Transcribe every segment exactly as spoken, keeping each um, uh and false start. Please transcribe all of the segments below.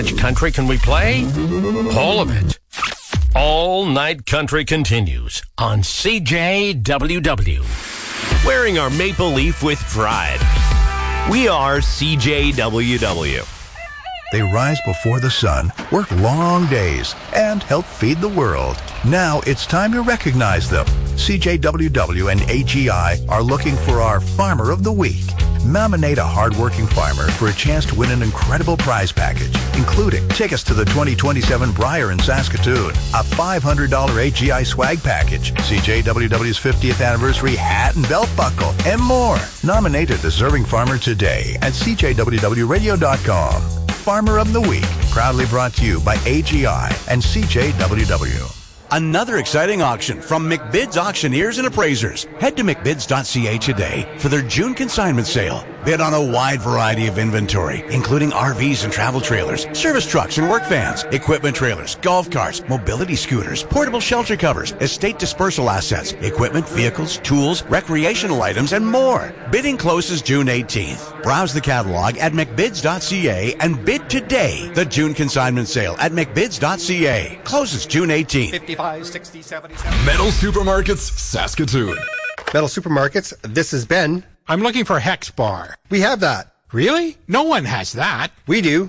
much country can we play? All of it. All Night Country continues on C J W W. Wearing our maple leaf with pride. We are C J W W. They rise before the sun, work long days, and help feed the world. Now it's time to recognize them. C J W W and A G I are looking for our Farmer of the Week. Nominate a hardworking farmer for a chance to win an incredible prize package, including tickets to the twenty twenty-seven Briar in Saskatoon, a five hundred dollars A G I swag package, C J W W's fiftieth anniversary hat and belt buckle, and more. Nominate a deserving farmer today at C J W W radio dot com. Farmer of the Week, proudly brought to you by A G I and C J W W. Another exciting auction from McBid's Auctioneers and Appraisers. Head to McBids dot C A today for their June consignment sale. Bid on a wide variety of inventory, including R Vs and travel trailers, service trucks and work vans, equipment trailers, golf carts, mobility scooters, portable shelter covers, estate dispersal assets, equipment, vehicles, tools, recreational items, and more. Bidding closes June eighteenth. Browse the catalog at McBids dot C A and bid today. The June consignment sale at McBids dot C A closes June eighteenth. fifty-five, sixty, seventy-seven. Metal Supermarkets, Saskatoon. Metal Supermarkets, this is Ben. I'm looking for Hex Bar. We have that. Really? No one has that. We do.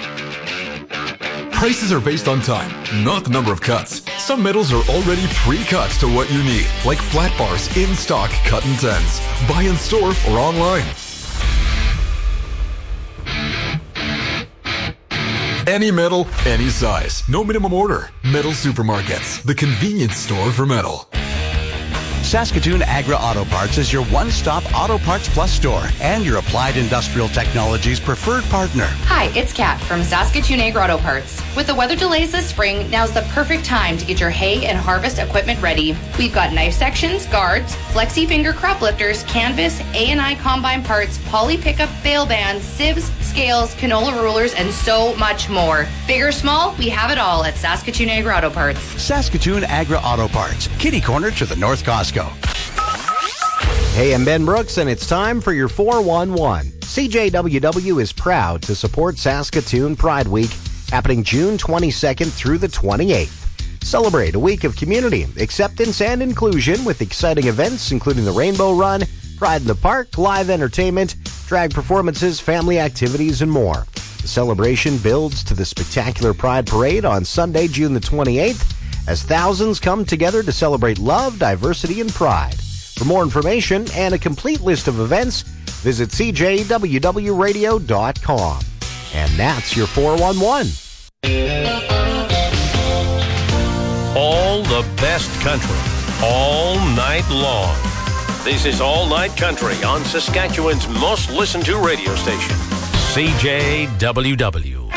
Prices are based on time, not the number of cuts. Some metals are already pre-cut to what you need, like flat bars in stock cut in tens. Buy in store or online. Any metal, any size. No minimum order. Metal Supermarkets, the convenience store for metal. Saskatoon Agra Auto Parts is your one-stop Auto Parts Plus store and your Applied Industrial Technologies preferred partner. Hi, it's Kat from Saskatoon Agra Auto Parts. With the weather delays this spring, now's the perfect time to get your hay and harvest equipment ready. We've got knife sections, guards, flexi finger crop lifters, canvas, A and I combine parts, poly pickup bale bands, sieves, scales, canola rulers, and so much more. Big or small, we have it all at Saskatoon Agra Auto Parts. Saskatoon Agra Auto Parts, kitty corner to the North Costco. Hey, I'm Ben Brooks, and it's time for your four one one. C J W W is proud to support Saskatoon Pride Week, happening June twenty-second through the twenty-eighth. Celebrate a week of community, acceptance, and inclusion with exciting events including the Rainbow Run, Pride in the Park, live entertainment, drag performances, family activities, and more. The celebration builds to the spectacular Pride Parade on Sunday, June the twenty-eighth, as thousands come together to celebrate love, diversity, and pride. For more information and a complete list of events, visit C J W W radio dot com. And that's your four one one. All the best country, all night long. This is All Night Country on Saskatchewan's most listened to radio station, C J W W.